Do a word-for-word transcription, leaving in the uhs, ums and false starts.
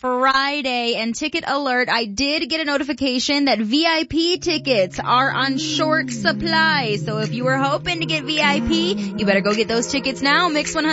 Friday. And ticket alert, I did get a notification that V I P tickets are on short supply. So if you were hoping to get V I P, you better go get those tickets now. Mix one hundred